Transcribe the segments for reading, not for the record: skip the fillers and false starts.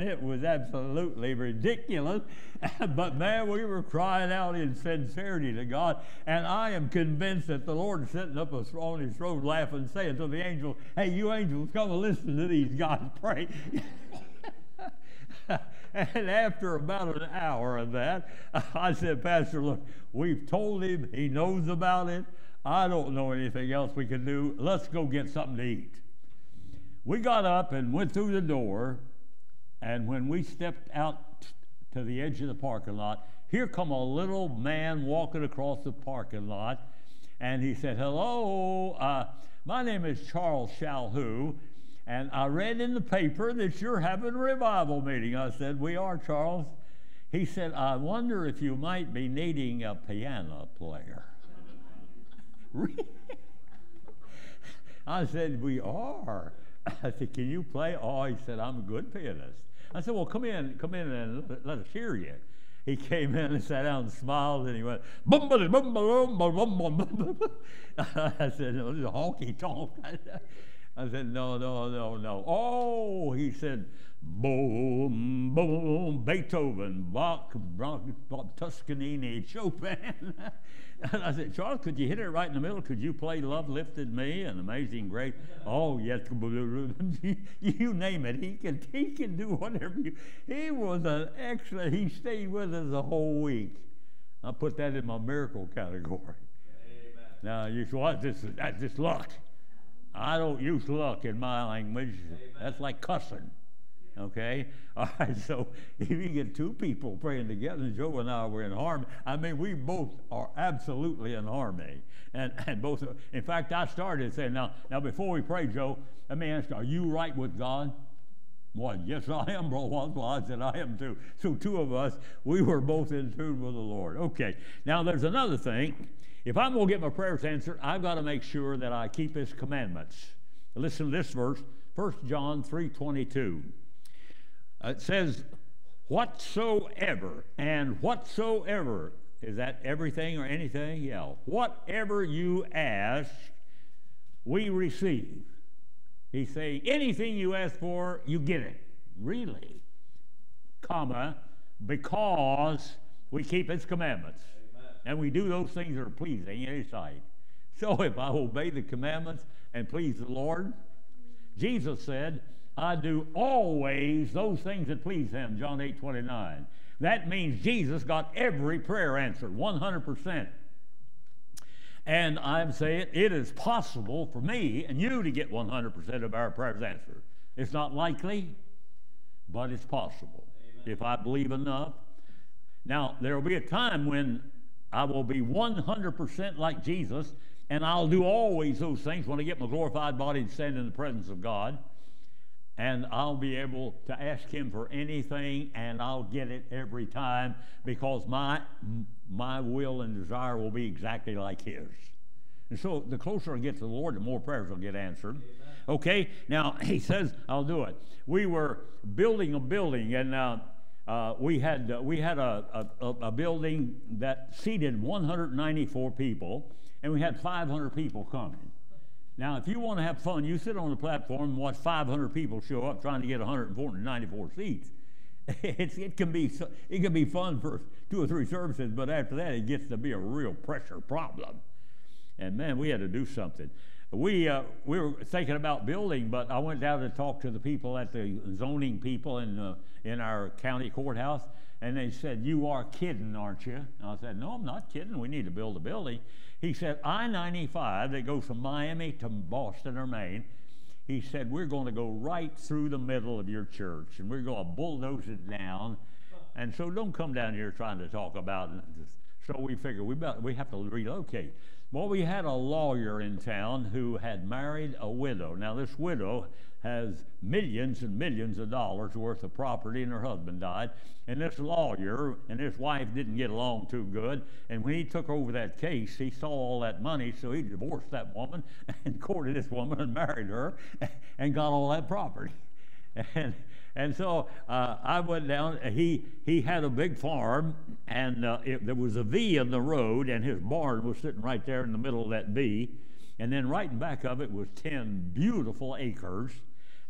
and it was absolutely ridiculous. But man, we were crying out in sincerity to God, and I am convinced that the Lord is sitting up on his throne laughing, saying to the angels, hey, you angels, come and listen to these guys pray. And after about an hour of that, I said, Pastor, look, we've told him, he knows about it. I don't know anything else we can do. Let's go get something to eat. We got up and went through the door, and when we stepped out to the edge of the parking lot, here come a little man walking across the parking lot, and he said, hello, my name is Charles Shalhoub, and I read in the paper that you're having a revival meeting. I said, we are, Charles. He said, I wonder if you might be needing a piano player. I said, we are. I said, can you play? Oh, he said, I'm a good pianist. I said, well, come in and let us hear you. He came in and sat down and smiled, and he went, boom, boom, boom, boom, boom, boom, boom. I said, no, this is a honky tonk. I said, no. Oh, he said, boom, boom, Beethoven, Bach, Toscanini, Chopin. And I said, Charles, could you hit it right in the middle? Could you play Love Lifted Me and Amazing Grace? Oh, yes. You name it. He can do whatever you. He was an excellent. He stayed with us the whole week. I put that in my miracle category. Amen. Now, you say, what? That's just luck. I don't use luck in my language. Amen. That's like cussing. Okay? All right, so if you get two people praying together, and Joe and I were in harmony, I mean, we both are absolutely in harmony. And both, in fact, I started saying, now before we pray, Joe, let me ask you, are you right with God? Well, yes, I am, Brother Wadswell. I said, I am too. So two of us, we were both in tune with the Lord. Okay, now there's another thing. If I'm going to get my prayers answered, I've got to make sure that I keep his commandments. Listen to this verse, 1 John 3:22. It says, whatsoever, and whatsoever, is that everything or anything? Yeah. Whatever you ask, we receive. He's saying, anything you ask for, you get it. Really. Comma, because we keep his commandments. Amen. And we do those things that are pleasing in his sight. So if I obey the commandments and please the Lord, Jesus said, I do always those things that please him, John 8:29. That means Jesus got every prayer answered, 100%. And I'm saying it is possible for me and you to get 100% of our prayers answered. It's not likely, but it's possible. Amen. If I believe enough. Now, there will be a time when I will be 100% like Jesus, and I'll do always those things when I get my glorified body and stand in the presence of God. And I'll be able to ask him for anything, and I'll get it every time, because my will and desire will be exactly like his. And so the closer I get to the Lord, the more prayers will get answered. Amen. Okay, now he says, I'll do it. We were building a building, and we had a building that seated 194 people, and we had 500 people coming. Now, if you want to have fun, you sit on the platform and watch 500 people show up trying to get 194 seats. It can be fun for 2 or 3 services, but after that, it gets to be a real pressure problem. And man, we had to do something. We were thinking about building, but I went down to talk to the people at the zoning people in our county courthouse, and they said, "You are kidding, aren't you?" And I said, "No, I'm not kidding. We need to build a building." He said, I-95 that goes from Miami to Boston or Maine, he said, we're going to go right through the middle of your church, and we're going to bulldoze it down. And so don't come down here trying to talk about it. So we figured we have to relocate. Well, we had a lawyer in town who had married a widow. Now, this widow has millions and millions of dollars worth of property, and her husband died. And this lawyer and his wife didn't get along too good. And when he took over that case, he saw all that money, so he divorced that woman and courted this woman and married her and got all that property. And so I went down. He had a big farm, and there was a V in the road, and his barn was sitting right there in the middle of that V. And then right in back of it was 10 beautiful acres.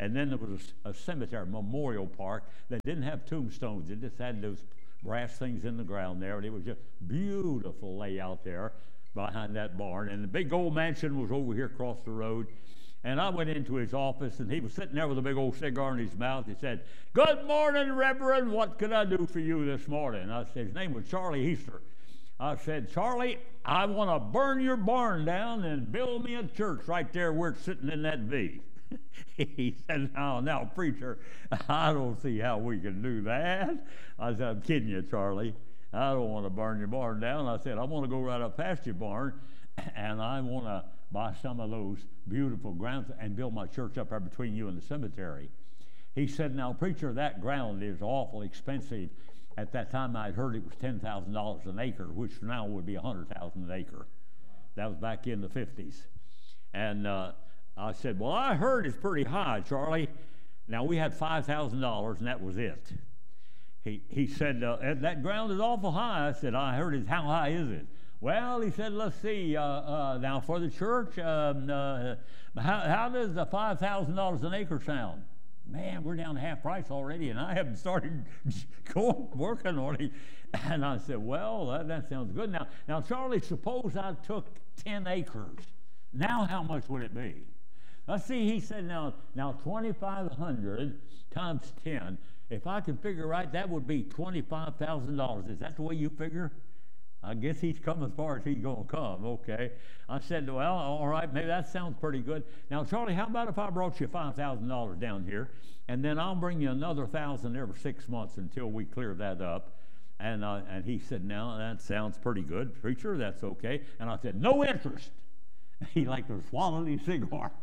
And then there was a cemetery, memorial park, that didn't have tombstones. It just had those brass things in the ground there, and it was just beautiful layout there behind that barn. And the big old mansion was over here across the road. And I went into his office, and he was sitting there with a big old cigar in his mouth. He said, "Good morning, Reverend. What can I do for you this morning?" I said, his name was Charlie Easter. I said, "Charlie, I want to burn your barn down and build me a church right there where it's sitting in that V." He said, now, preacher, I don't see how we can do that. I said, "I'm kidding you, Charlie. I don't want to burn your barn down." I said, "I want to go right up past your barn, and I want to buy some of those beautiful grounds and build my church up there between you and the cemetery." He said, "Now, preacher, that ground is awful expensive." At that time, I'd heard it was $10,000 an acre, which now would be $100,000 an acre. That was back in the 50s. And I said, "Well, I heard it's pretty high, Charlie." Now, we had $5,000, and that was it. He said, "That ground is awful high." I said, "I heard it. How high is it?" "Well," he said, "let's see. Now, for the church, how does the $5,000 an acre sound?" Man, we're down to half price already, and I haven't started working on it. And I said, "Well, that sounds good. Now, Charlie, suppose I took 10 acres. Now, how much would it be?" Let's see, he said, now 2,500 times 10. If I can figure right, that would be $25,000. Is that the way you figure? I guess he's come as far as he's going to come. Okay. I said, "Well, all right, maybe that sounds pretty good. Now, Charlie, how about if I brought you $5,000 down here, and then I'll bring you another 1,000 every 6 months until we clear that up?" And he said, "Now, that sounds pretty good, preacher. That's okay." And I said, "No interest." He liked to swallow his cigar.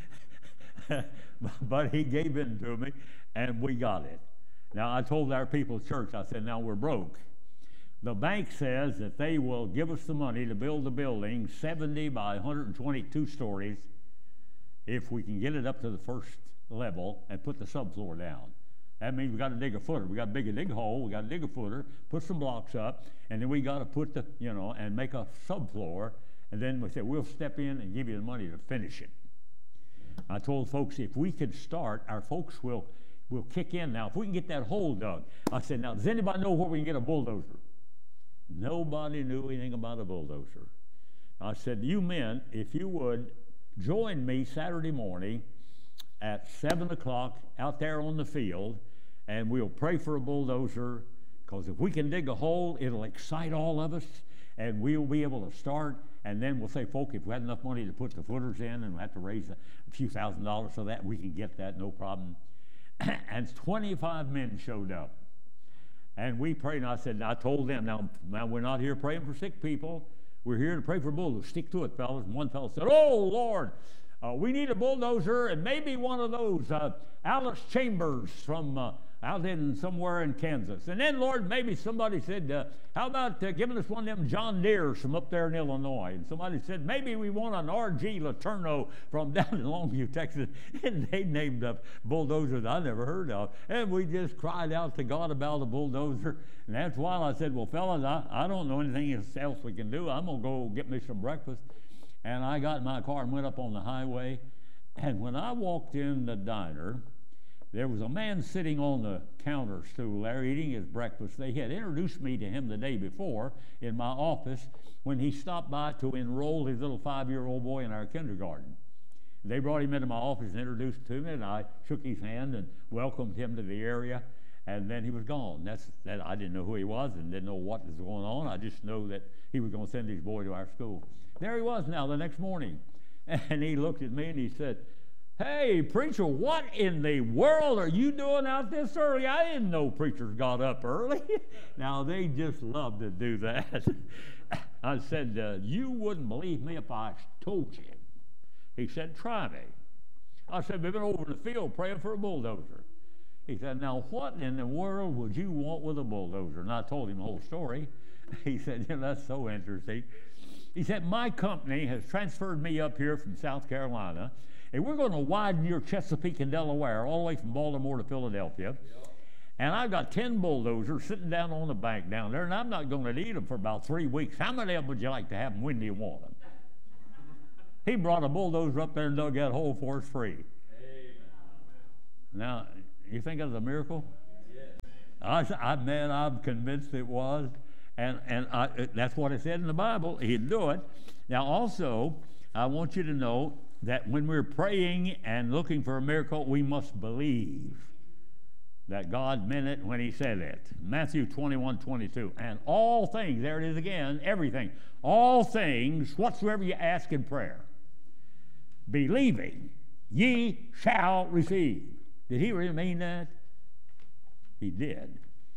But he gave in to me, and we got it. Now, I told our people at church, I said, "Now, we're broke. The bank says that they will give us the money to build the building 70 by 122 stories if we can get it up to the first level and put the subfloor down. That means we got to dig a footer. We got to dig a hole. We got to dig a footer, put some blocks up, and then we got to put the, and make a subfloor. And then we said, we'll step in and give you the money to finish it." I told folks, if we could start, our folks will kick in now. If we can get that hole dug. I said, "Now, does anybody know where we can get a bulldozer?" Nobody knew anything about a bulldozer. I said, "You men, if you would join me Saturday morning at 7 o'clock out there on the field, and we'll pray for a bulldozer, because if we can dig a hole, it'll excite all of us, and we'll be able to start. And then we'll say, folk, if we had enough money to put the footers in, and we have to raise a few $1,000s so that we can get that, no problem." And 25 men showed up. And we prayed, and I told them, now we're not here praying for sick people. We're here to pray for bulldozers. Stick to it, fellas. And one fellow said, "Oh, Lord, we need a bulldozer, and maybe one of those Alice Chambers from out in somewhere in Kansas. And then, Lord, maybe somebody said, how about giving us one of them John Deeres from up there in Illinois?" And somebody said, "Maybe we want an RG Letourneau from down in Longview, Texas." And they named up bulldozers I never heard of. And we just cried out to God about a bulldozer. And after a while I said, "Well, fellas, I don't know anything else we can do. I'm going to go get me some breakfast." And I got in my car and went up on the highway. And when I walked in the diner, there was a man sitting on the counter stool there eating his breakfast. They had introduced me to him the day before in my office when he stopped by to enroll his little 5-year-old boy in our kindergarten. They brought him into my office and introduced him to me, and I shook his hand and welcomed him to the area, and then he was gone. That I didn't know who he was and didn't know what was going on. I just know that he was going to send his boy to our school. There he was now the next morning, and he looked at me and he said, "Hey, preacher, what in the world are you doing out this early? I didn't know preachers got up early." Now, they just love to do that. I said, "You wouldn't believe me if I told you." He said, "Try me." I said, "We've been over in the field praying for a bulldozer." He said, "Now, what in the world would you want with a bulldozer?" And I told him the whole story. He said, "That's so interesting." He said, "My company has transferred me up here from South Carolina, and we're going to widen your Chesapeake and Delaware all the way from Baltimore to Philadelphia. And I've got 10 bulldozers sitting down on the bank down there, and I'm not going to need them for about 3 weeks. How many of them would you like to have them? When do you want them?" He brought a bulldozer up there and dug that hole for us free. Now, you think of the miracle? Man, I'm convinced it was. And that's what it said in the Bible. He'd do it. Now, also, I want you to know that when we're praying and looking for a miracle, we must believe that God meant it when he said it. Matthew 21:22. And all things, there it is again, everything. All things, whatsoever you ask in prayer, believing, ye shall receive. Did he really mean that? He did.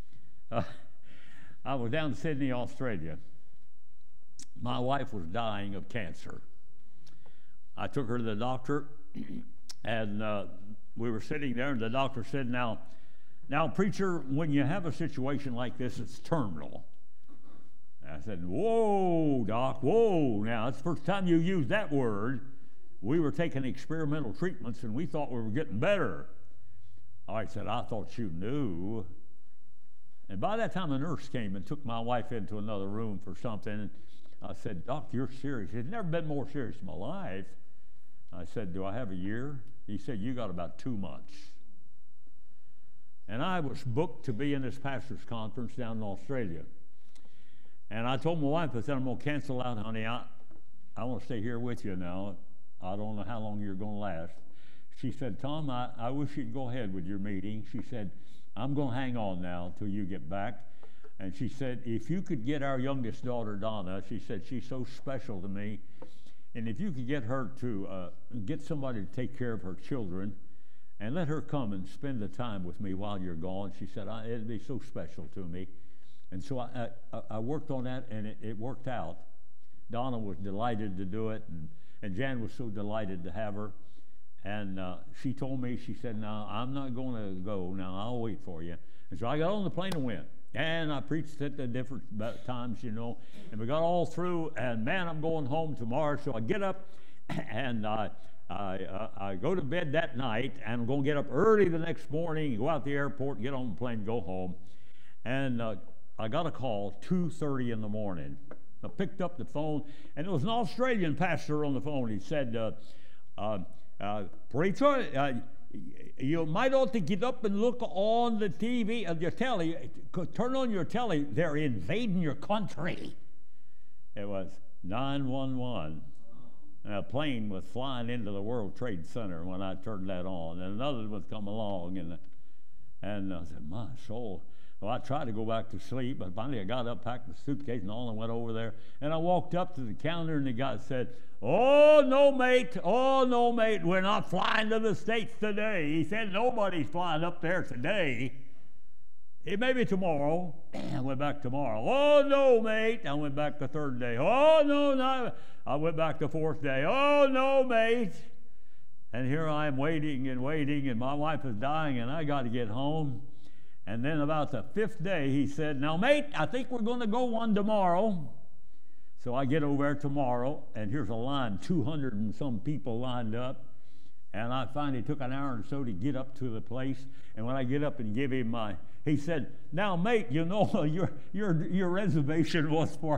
I was down in Sydney, Australia. My wife was dying of cancer. I took her to the doctor, and we were sitting there, and the doctor said, now, preacher, when you have a situation like this, it's terminal. And I said, whoa, doc, whoa. Now, it's the first time you used that word. We were taking experimental treatments, and we thought we were getting better. I said, I thought you knew. And by that time, a nurse came and took my wife into another room for something. I said, Doc, you're serious. It's never been more serious in my life. I said, do I have a year? He said, you got about 2 months. And I was booked to be in this pastor's conference down in Australia. And I told my wife, I said, I'm going to cancel out, honey. I want to stay here with you now. I don't know how long you're going to last. She said, Tom, I wish you'd go ahead with your meeting. She said, I'm going to hang on now till you get back. And she said, if you could get our youngest daughter, Donna, she said, she's so special to me. And if you could get her to get somebody to take care of her children and let her come and spend the time with me while you're gone, she said, it'd be so special to me. And so I worked on that, and it worked out. Donna was delighted to do it, and Jan was so delighted to have her. And she told me, she said, no, I'm not going to go. Now, I'll wait for you. And so I got on the plane and went. And I preached at the different times, and we got all through. And, man, I'm going home tomorrow. So I get up, and I go to bed that night, and I'm going to get up early the next morning, go out to the airport, get on the plane, and go home. And I got a call 2:30 in the morning. I picked up the phone, and there was an Australian pastor on the phone. He said, preacher, you might ought to get up and look on the TV, your telly. Turn on your telly. They're invading your country. It was 911. And a plane was flying into the World Trade Center when I turned that on, and another was come along, and I said, my soul. Well, I tried to go back to sleep, but finally I got up, packed the suitcase and all, and went over there. And I walked up to the counter, and the guy said, oh, no, mate, we're not flying to the States today. He said, nobody's flying up there today. It may be tomorrow. I went back tomorrow. Oh, no, mate. I went back the third day. Oh, no, not. I went back the fourth day. Oh, no, mate. And here I am waiting, and my wife is dying, and I got to get home. And then about the fifth day, he said, now, mate, I think we're going to go one tomorrow. So I get over there tomorrow, and here's a line, 200 and some people lined up. And I finally took an hour or so to get up to the place. And when I get up and give him he said, now, mate, your reservation was for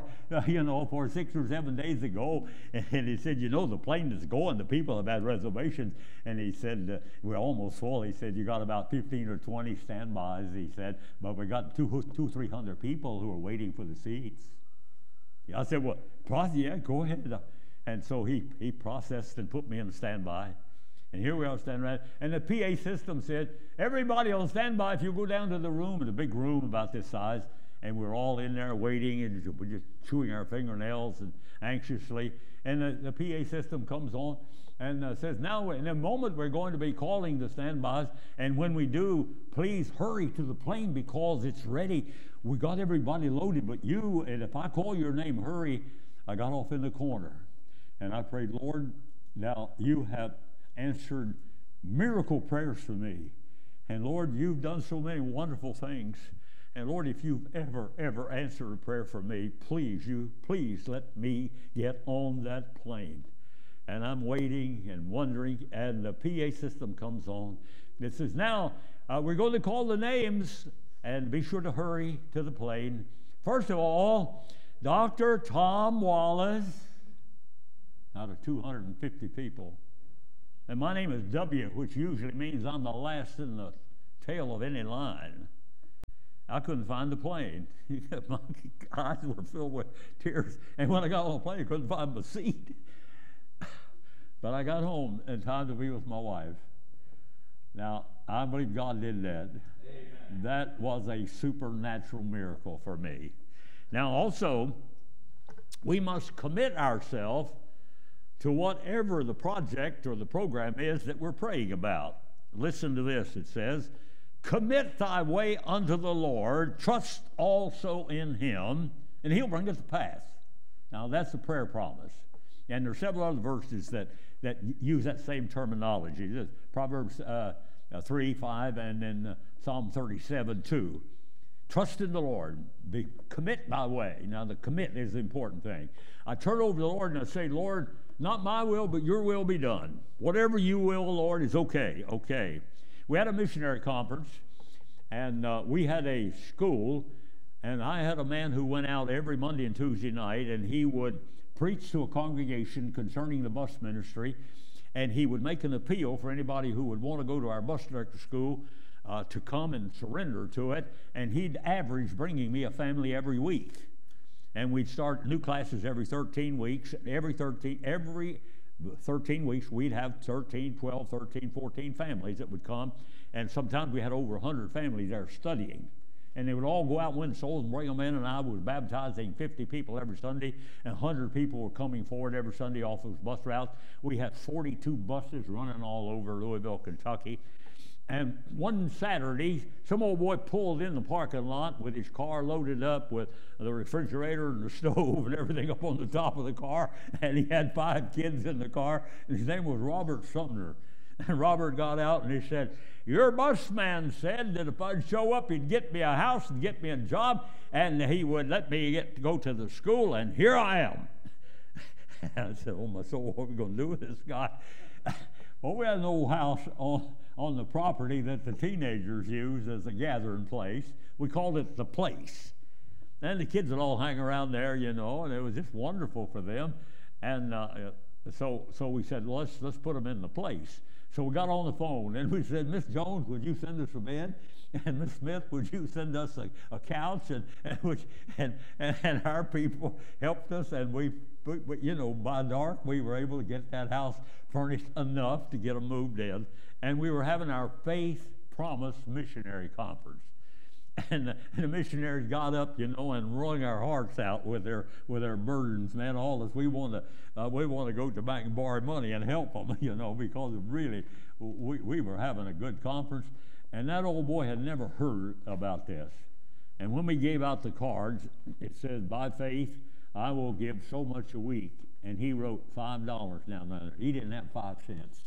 6 or 7 days ago. And he said, the plane is going. The people have had reservations. And he said, we're almost full. He said, you got about 15 or 20 standbys, he said. But we got 300 people who are waiting for the seats. I said, well, yeah, go ahead. And so he processed and put me in standby. And here we are standing right. And the PA system said, everybody on standby, if you go down to the room, it's a big room about this size, and we're all in there waiting, and we're just chewing our fingernails and anxiously. And the PA system comes on and says, now, in a moment, we're going to be calling the standbys, and when we do, please hurry to the plane because it's ready. We got everybody loaded, but you, and if I call your name, hurry. I got off in the corner, and I prayed, Lord, now you have answered miracle prayers for me. And Lord, you've done so many wonderful things. And Lord, if you've ever answered a prayer for me, please let me get on that plane. And I'm waiting and wondering, and the PA system comes on. It says, now, we're going to call the names, and be sure to hurry to the plane. First of all, Dr. Tom Wallace, out of 250 people. And my name is W, which usually means I'm the last in the tail of any line. I couldn't find the plane. My eyes were filled with tears. And when I got on the plane, I couldn't find my seat. But I got home in time to be with my wife. Now, I believe God did that. Amen. That was a supernatural miracle for me. Now, also, we must commit ourselves to whatever the project or the program is that we're praying about. Listen to this. It says, commit thy way unto the Lord, trust also in him, and he'll bring it to pass. Now, that's a prayer promise. And there are several other verses that use that same terminology. There's Proverbs 3, 5, and then Psalm 37, 2. Trust in the Lord. Commit thy way. Now, the commit is the important thing. I turn over to the Lord and I say, Lord, not my will, but your will be done. Whatever you will, Lord, is okay. Okay. We had a missionary conference, and we had a school, and I had a man who went out every Monday and Tuesday night, and he would preach to a congregation concerning the bus ministry, and he would make an appeal for anybody who would want to go to our bus director school to come and surrender to it, and he'd average bringing me a family every week. And we'd start new classes every 13 weeks. Every 13 weeks, we'd have 13, 12, 13, 14 families that would come. And sometimes we had over 100 families there studying. And they would all go out and win souls and bring them in. And I was baptizing 50 people every Sunday. And 100 people were coming forward every Sunday off those bus routes. We had 42 buses running all over Louisville, Kentucky. And one Saturday, some old boy pulled in the parking lot with his car loaded up with the refrigerator and the stove and everything up on the top of the car. And he had 5 kids in the car. And his name was Robert Sumner. And Robert got out and he said, your bus man said that if I'd show up, he'd get me a house and get me a job, and he would let me go to the school, and here I am. And I said, oh my soul, what are we going to do with this guy? Well, we had an old house on the property that the teenagers used as a gathering place. We called it the place. And the kids would all hang around there, you know, and it was just wonderful for them. And so we said, well, let's put them in the place. So we got on the phone, and we said, Miss Jones, would you send us a bed? And Miss Smith, would you send us a couch? And our people helped us, and we, you know, by dark, we were able to get that house furnished enough to get them moved in. And we were having our Faith Promise Missionary Conference. And the missionaries got up, you know, and wrung our hearts out with their burdens, man. All this, we want to go to bank and borrow money and help them, you know, because really we were having a good conference. And that old boy had never heard about this. And when we gave out the cards, it said, by faith, I will give so much a week. And he wrote $5 down there. He didn't have 5 cents.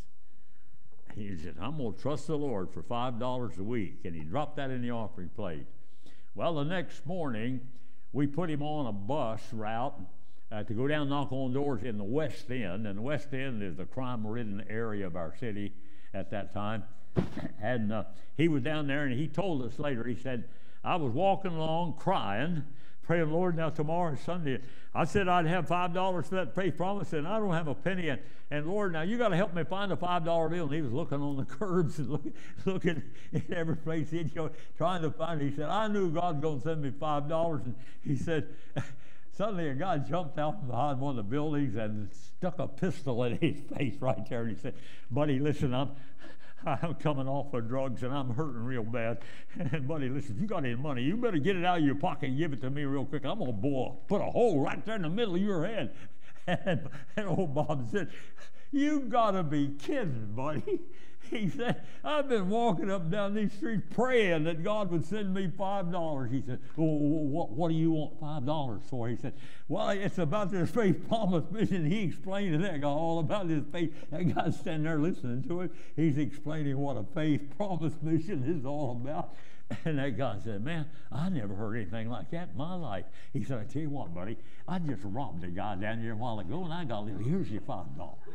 He said, I'm going to trust the Lord for $5 a week. And he dropped that in the offering plate. Well, the next morning, we put him on a bus route to go down and knock on doors in the West End. And the West End is the crime-ridden area of our city at that time. And he was down there, and he told us later, he said, I was walking along crying, praying, Lord, now tomorrow is Sunday. I said I'd have $5 for that faith promise, and I don't have a penny. And Lord, now you got to help me find a $5 bill. And he was looking on the curbs and looking in every place he'd go, trying to find it. He said, I knew God was going to send me $5. And he said, suddenly a guy jumped out from behind one of the buildings and stuck a pistol in his face right there. And he said, buddy, listen, I'm coming off of drugs and I'm hurting real bad. And buddy, listen, if you got any money, you better get it out of your pocket and give it to me real quick. I'm going to put a hole right there in the middle of your head. And old Bob said, you got to be kidding, buddy. He said, I've been walking up and down these streets praying that God would send me $5. He said, well, what do you want $5 for? He said, well, it's about this faith promise mission. He explained to that guy all about his faith. That guy's standing there listening to him. He's explaining what a faith promise mission is all about. And that guy said, man, I never heard anything like that in my life. He said, I tell you what, buddy, I just robbed a guy down here a while ago, and I got a little, here's your $5.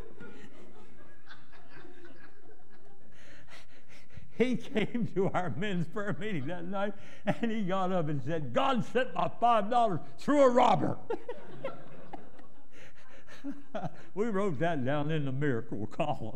He came to our men's prayer meeting that night, and he got up and said, God sent my $5 through a robber. We wrote that down in the miracle column.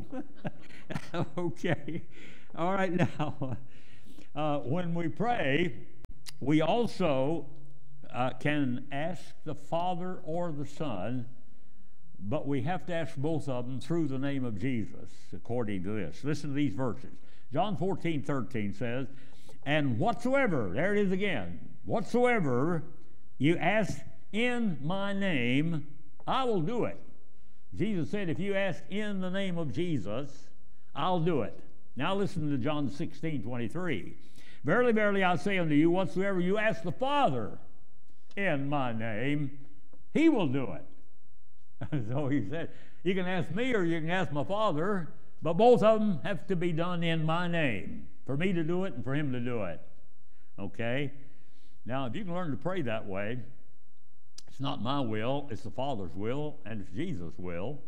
Okay. All right, now, when we pray, we also can ask the Father or the Son, but we have to ask both of them through the name of Jesus, according to this. Listen to these verses. John 14:13 says, and whatsoever, there it is again, whatsoever you ask in my name, I will do it. Jesus said, if you ask in the name of Jesus, I'll do it. Now listen to John 16:23. Verily, verily, I say unto you, whatsoever you ask the Father in my name, he will do it. So he said, you can ask me or you can ask my Father, but both of them have to be done in my name, for me to do it and for him to do it. Okay? Now, if you can learn to pray that way, it's not my will, it's the Father's will, and it's Jesus' will.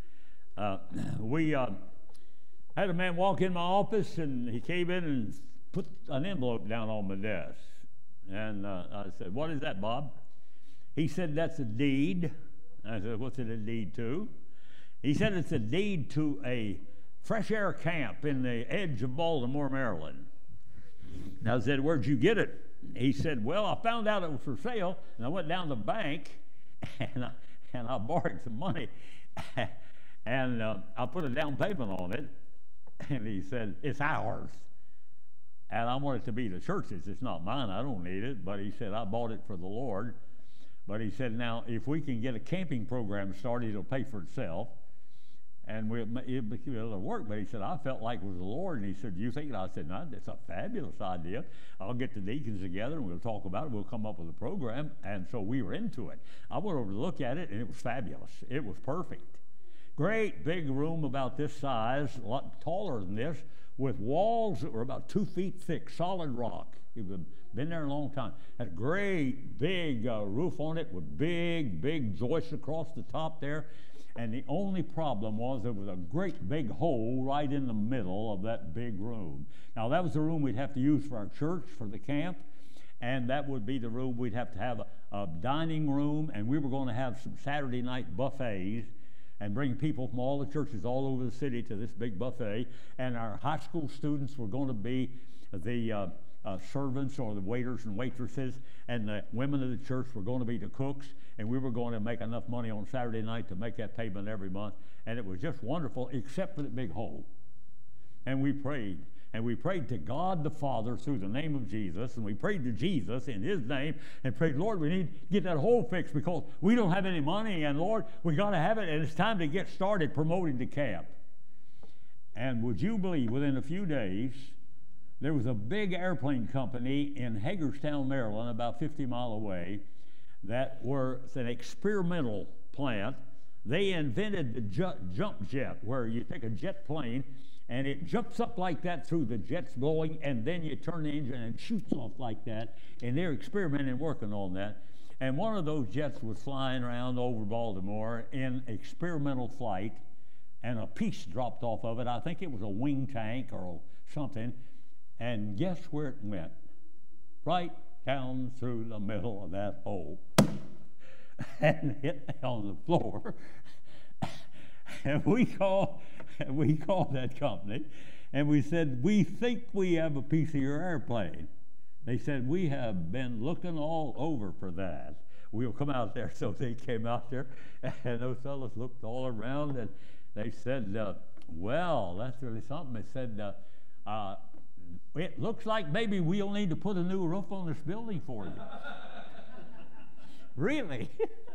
We had a man walk in my office, and he came in and put an envelope down on my desk. And I said, what is that, Bob? He said, that's a deed. I said, what's it a deed to? He said, it's a deed to a fresh air camp in the edge of Baltimore, Maryland. And I said, where'd you get it? He said, well, I found out it was for sale, and I went down to the bank, and I borrowed some money, and I put a down payment on it, and he said, it's ours. And I want it to be the church's. It's not mine. I don't need it. But he said, I bought it for the Lord. But he said, now, if we can get a camping program started, it'll pay for itself. And it'll work. But he said, I felt like it was the Lord. And he said, do you think? And I said, no, that's a fabulous idea. I'll get the deacons together and we'll talk about it. We'll come up with a program. And so we were into it. I went over to look at it, and it was fabulous. It was perfect. Great big room about this size, a lot taller than this, with walls that were about 2 feet thick, solid rock. It had been there a long time. Had a great big roof on it with big joists across the top there. And the only problem was there was a great big hole right in the middle of that big room. Now, that was the room we'd have to use for our church, for the camp. And that would be the room we'd have to have a dining room. And we were going to have some Saturday night buffets and bring people from all the churches all over the city to this big buffet. And our high school students were going to be the servants or the waiters and waitresses, and the women of the church were going to be the cooks, and we were going to make enough money on Saturday night to make that payment every month. And it was just wonderful, except for the big hole. And we prayed. And we prayed to God the Father through the name of Jesus, and we prayed to Jesus in his name, and prayed, Lord, we need to get that hole fixed because we don't have any money, and Lord, we got to have it, and it's time to get started promoting the camp. And would you believe, within a few days, there was a big airplane company in Hagerstown, Maryland, about 50 miles away, that was an experimental plant. They invented the jump jet, where you take a jet plane, and it jumps up like that through the jets blowing, and then you turn the engine and it shoots off like that. And they're experimenting, working on that. And one of those jets was flying around over Baltimore in experimental flight, and a piece dropped off of it. I think it was a wing tank or something. And guess where it went? Right down through the middle of that hole and hit on the floor. And we called that company, and we said, we think we have a piece of your airplane. They said, we have been looking all over for that. We'll come out there. So they came out there, and those fellows looked all around, and they said, well, that's really something. They said, it looks like maybe we'll need to put a new roof on this building for you. Really?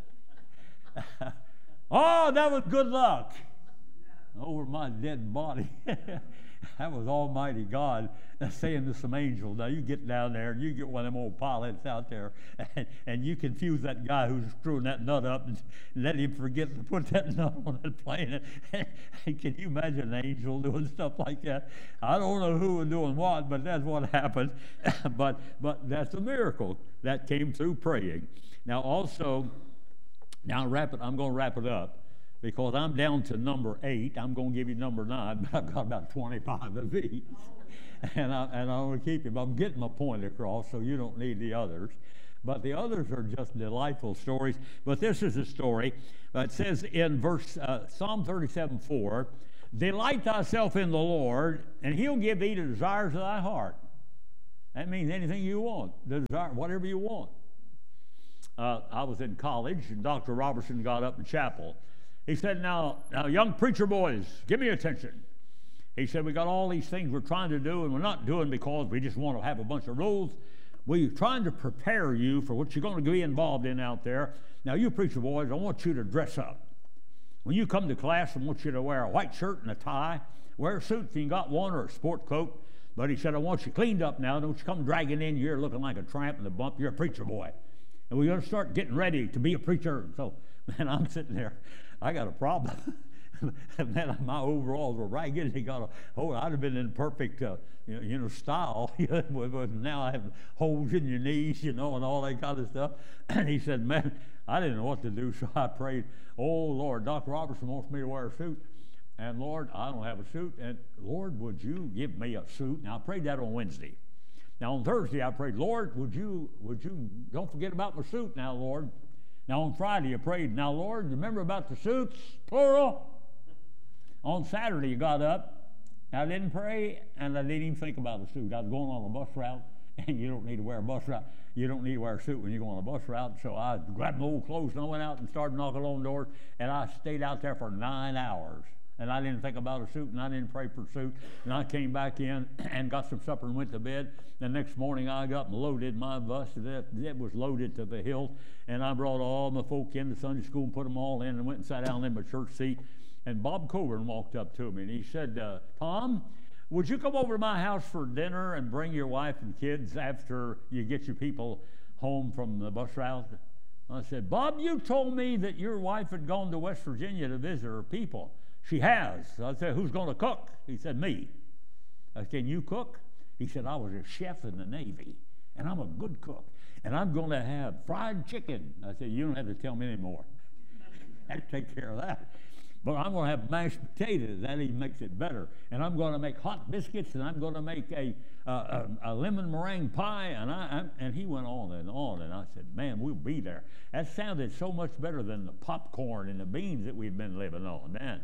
Oh, that was good luck. Over my dead body. That was Almighty God saying to some angels, now you get down there and you get one of them old pilots out there and you confuse that guy who's screwing that nut up and let him forget to put that nut on that plane. And can you imagine an angel doing stuff like that? I don't know who was doing what, but that's what happened. But that's a miracle that came through praying. Now also, I'm going to wrap it up, because I'm down to number 8. I'm going to give you number 9, but I've got about 25 of these. and I want to keep him. I'm getting my point across, so you don't need the others. But the others are just delightful stories. But this is a story. It says in Psalm 37:4, delight thyself in the Lord, and he'll give thee the desires of thy heart. That means anything you want, desire, whatever you want. I was in college, and Dr. Robertson got up in chapel. He said, now, young preacher boys, give me attention. He said, we got all these things we're trying to do, and we're not doing because we just want to have a bunch of rules. We're trying to prepare you for what you're going to be involved in out there. Now, you preacher boys, I want you to dress up. When you come to class, I want you to wear a white shirt and a tie, wear a suit if you got one, or a sport coat. But he said, I want you cleaned up now. Don't you come dragging in here looking like a tramp in the bump. You're a preacher boy. And we're going to start getting ready to be a preacher. So, man, I'm sitting there. I got a problem. Man, my overalls were ragged. I'd have been in perfect, style. But now I have holes in your knees, and all that kind of stuff. And he said, man, I didn't know what to do. So I prayed, oh, Lord, Dr. Robertson wants me to wear a suit. And Lord, I don't have a suit. And Lord, would you give me a suit? Now I prayed that on Wednesday. Now on Thursday I prayed, Lord, would you don't forget about my suit now, Lord. Now on Friday I prayed, now Lord, remember about the suits, plural. On Saturday you got up. I didn't pray, and I didn't even think about a suit. I was going on a bus route, and you don't need to wear a bus route. You don't need to wear a suit when you go on a bus route. So I grabbed my old clothes and I went out and started knocking on doors, and I stayed out there for 9 hours. And I didn't think about a suit, and I didn't pray for a suit. And I came back in and got some supper and went to bed. The next morning I got and loaded my bus. It was loaded to the hilt. And I brought all my folk into Sunday school and put them all in and went and sat down in my church seat. And Bob Coburn walked up to me and he said, Tom, would you come over to my house for dinner and bring your wife and kids after you get your people home from the bus route? I said, Bob, you told me that your wife had gone to West Virginia to visit her people. She has. I said, who's going to cook? He said, me. I said, can you cook? He said, I was a chef in the Navy, and I'm a good cook, and I'm going to have fried chicken. I said, you don't have to tell me anymore. I have to take care of that. But I'm going to have mashed potatoes. That even makes it better. And I'm going to make hot biscuits, and I'm going to make a lemon meringue pie. And he went on, and I said, man, we'll be there. That sounded so much better than the popcorn and the beans that we've been living on, man.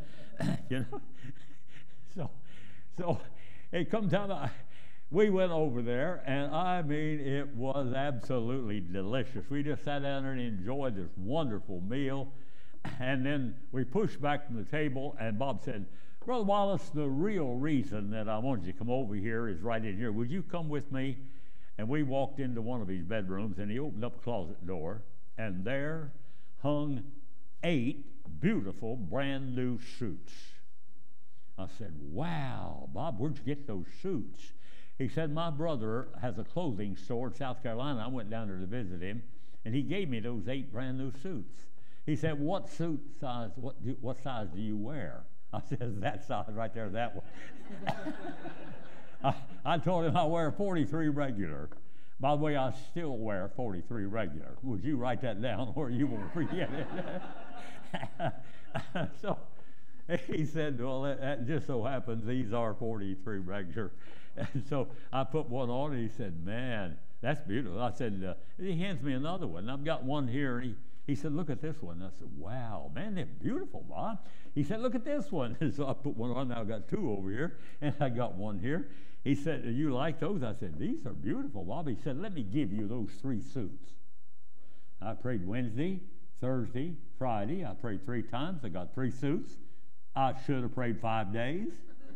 So it come time, we went over there, and I mean, it was absolutely delicious. We just sat down there and enjoyed this wonderful meal. And then we pushed back from the table, and Bob said, Brother Wallace, the real reason that I wanted you to come over here is right in here. Would you come with me? And we walked into one of his bedrooms, and he opened up a closet door, and there hung 8 beautiful brand new suits. I said, wow, Bob, where'd you get those suits? He said, my brother has a clothing store in South Carolina. I went down there to visit him, and he gave me those 8 brand new suits. He said, what suit size, what size do you wear? I said, that size right there, that one. I told him I wear 43 regular. By the way, I still wear 43 regular. Would you write that down or you won't forget it? So he said, well, that just so happens these are 43 regular. And so I put one on, and he said, man, that's beautiful. I said, he hands me another one. I've got one here, and he said, look at this one. I said, wow, man, they're beautiful, Bob. He said, look at this one. And so I put one on. Now I've got 2 over here, and I got one here. He said, do you like those? I said, these are beautiful, Bob. He said, let me give you those 3 suits. I prayed Wednesday, Thursday, Friday. I prayed 3 times. I got 3 suits. I should have prayed 5 days.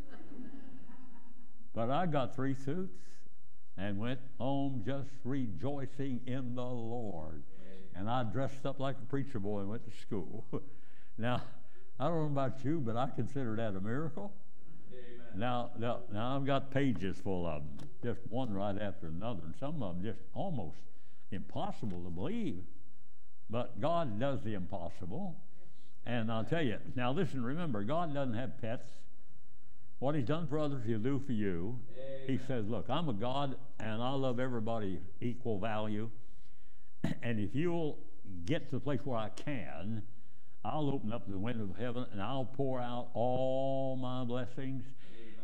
But I got 3 suits and went home just rejoicing in the Lord. And I dressed up like a preacher boy and went to school. Now, I don't know about you, but I consider that a miracle. Amen. Now I've got pages full of them, just one right after another, and some of them just almost impossible to believe. But God does the impossible. And I'll tell you, now listen, remember, God doesn't have pets. What he's done for others, he'll do for you. Amen. He says, look, I'm a God, and I love everybody equal value. And if you'll get to the place where I can, I'll open up the window of heaven and I'll pour out all my blessings. Amen.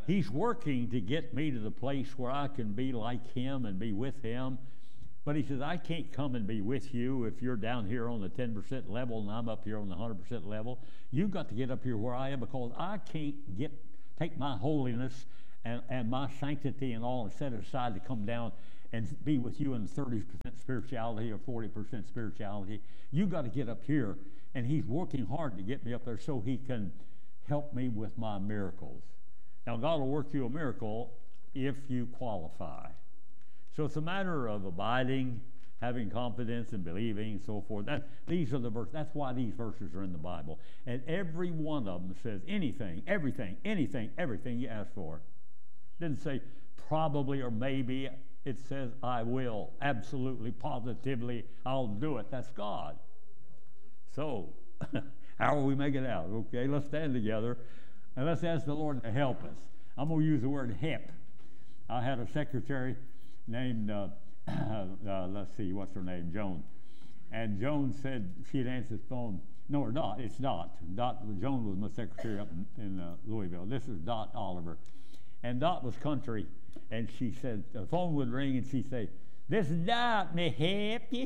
He's working to get me to the place where I can be like him and be with him. But he says, I can't come and be with you if you're down here on the 10% level and I'm up here on the 100% level. You've got to get up here where I am, because I can't take my holiness and my sanctity and all and set it aside to come down and be with you in 30% spirituality or 40% spirituality. You've got to get up here. And he's working hard to get me up there so he can help me with my miracles. Now, God will work you a miracle if you qualify. So it's a matter of abiding, having confidence and believing, and so forth. These are the verses. That's why these verses are in the Bible. And every one of them says anything, everything, anything, everything you ask for. It doesn't say probably or maybe. It says I will, absolutely, positively, I'll do it. That's God. So, how will we make it out? Okay, let's stand together and let's ask the Lord to help us. I'm going to use the word help. I had a secretary named, let's see, what's her name? Joan. And Joan said she'd answer the phone. No, or Dot. It's Dot. Joan was my secretary up in Louisville. This is Dot Oliver. And Dot was country. And she said, the phone would ring and she'd say, "This is Dot, may I help you?"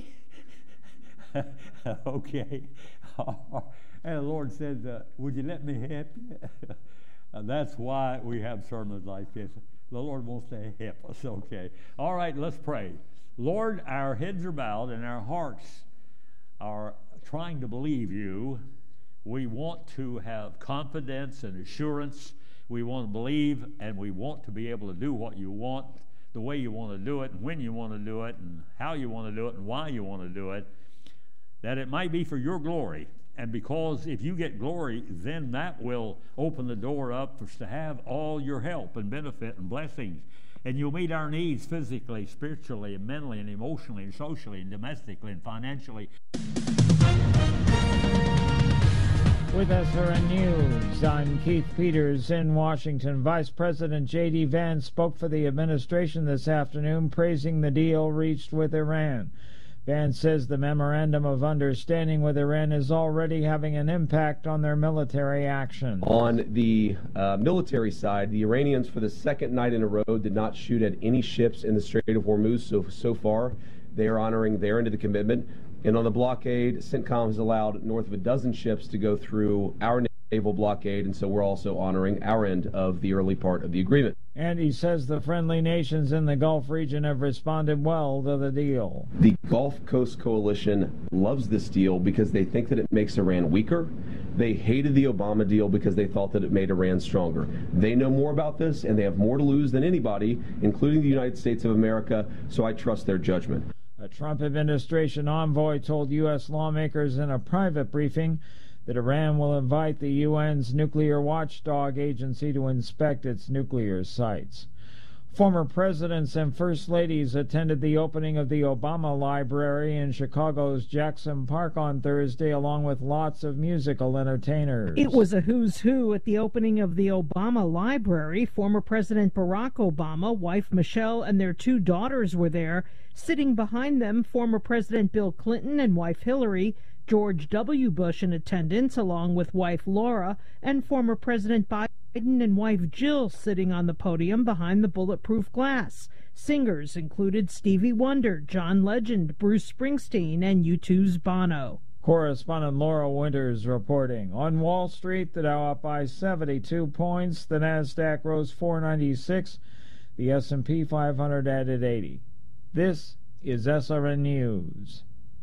Okay. And the Lord said, would you let me help you? That's why we have sermons like this. The Lord wants to help us. Okay. All right, let's pray. Lord, our heads are bowed and our hearts are trying to believe you. We want to have confidence and assurance. We want to believe, and we want to be able to do what you want, the way you want to do it, and when you want to do it, and how you want to do it, and why you want to do it, that it might be for your glory. And because if you get glory, then that will open the door up for us to have all your help and benefit and blessings. And you'll meet our needs physically, spiritually, and mentally, and emotionally, and socially, and domestically, and financially. With SRN News, I'm Keith Peters in Washington. Vice President J.D. Vance spoke for the administration this afternoon, praising the deal reached with Iran. Vance says the memorandum of understanding with Iran is already having an impact on their military action. On the military side, the Iranians for the second night in a row did not shoot at any ships in the Strait of Hormuz. So far, they are honoring their end of the commitment. And on the blockade, CENTCOM has allowed north of a dozen ships to go through our naval blockade, and so we're also honoring our end of the early part of the agreement. And he says the friendly nations in the Gulf region have responded well to the deal. The Gulf Coast Coalition loves this deal because they think that it makes Iran weaker. They hated the Obama deal because they thought that it made Iran stronger. They know more about this, and they have more to lose than anybody, including the United States of America, so I trust their judgment. A Trump administration envoy told U.S. lawmakers in a private briefing that Iran will invite the UN's nuclear watchdog agency to inspect its nuclear sites. Former presidents and first ladies attended the opening of the Obama Library in Chicago's Jackson Park on Thursday, along with lots of musical entertainers. It was a who's who at the opening of the Obama Library. Former President Barack Obama, wife Michelle, and their two daughters were there. Sitting behind them, former President Bill Clinton and wife Hillary, George W. Bush in attendance, along with wife Laura, and former President Biden and wife Jill sitting on the podium behind the bulletproof glass. Singers included Stevie Wonder, John Legend, Bruce Springsteen, and U2's Bono. Correspondent Laura Winters reporting. On Wall Street, the Dow up by 72 points. The Nasdaq rose 496. The S&P 500 added 80. This is SRN News.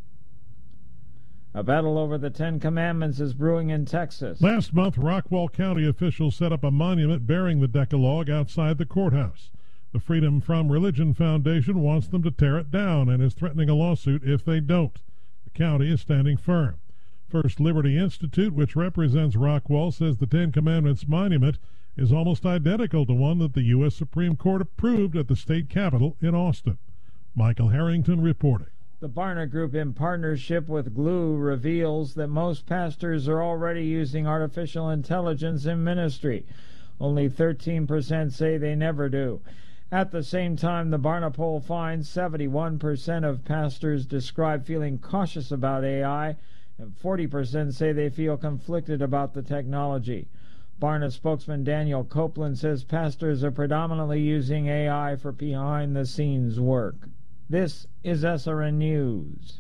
A battle over the Ten Commandments is brewing in Texas. Last month, Rockwall County officials set up a monument bearing the Decalogue outside the courthouse. The Freedom From Religion Foundation wants them to tear it down and is threatening a lawsuit if they don't. The county is standing firm. First Liberty Institute, which represents Rockwall, says the Ten Commandments monument is almost identical to one that the U.S. Supreme Court approved at the state capitol in Austin. Michael Harrington reporting. The Barna Group, in partnership with Glue, reveals that most pastors are already using artificial intelligence in ministry. Only 13% say they never do. At the same time, the Barna poll finds 71% of pastors describe feeling cautious about AI, and 40% say they feel conflicted about the technology. Barna spokesman Daniel Copeland says pastors are predominantly using AI for behind-the-scenes work. This is SRN News.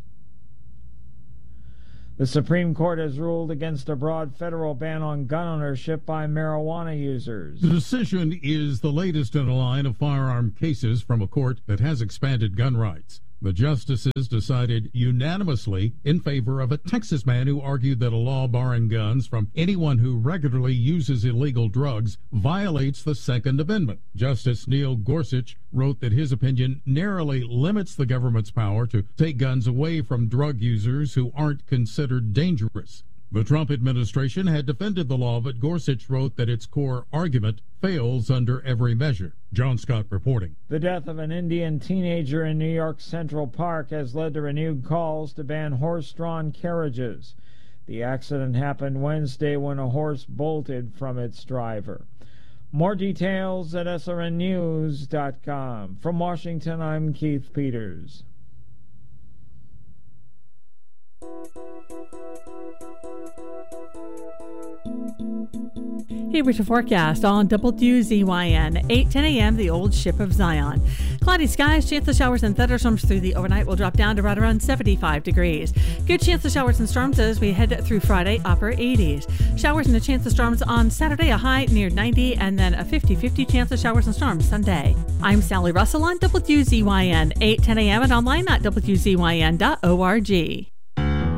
The Supreme Court has ruled against a broad federal ban on gun ownership by marijuana users. The decision is the latest in a line of firearm cases from a court that has expanded gun rights. The justices decided unanimously in favor of a Texas man who argued that a law barring guns from anyone who regularly uses illegal drugs violates the Second Amendment. Justice Neil Gorsuch wrote that his opinion narrowly limits the government's power to take guns away from drug users who aren't considered dangerous. The Trump administration had defended the law, but Gorsuch wrote that its core argument fails under every measure. John Scott reporting. The death of an Indian teenager in New York's Central Park has led to renewed calls to ban horse-drawn carriages. The accident happened Wednesday when a horse bolted from its driver. More details at srnnews.com. From Washington, I'm Keith Peters. Here's your forecast on WZYN, 8:10 a.m., the old ship of Zion. Cloudy skies, chance of showers and thunderstorms through the overnight will drop down to right around 75 degrees. Good chance of showers and storms as we head through Friday, upper 80s. Showers and a chance of storms on Saturday, a high near 90, and then a 50-50 chance of showers and storms Sunday. I'm Sally Russell on WZYN, 8:10 a.m. and online at WZYN.org.